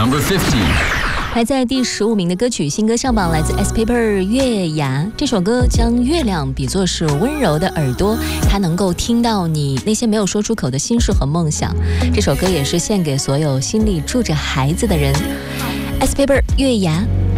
Number 50. 排在第15名的歌曲新歌上榜，来自 S Paper 月牙。这首歌将月亮比作是温柔的耳朵，它能够听到你那些没有说出口的心事和梦想。这首歌也是献给所有心里住着孩子的人。S Paper 月牙。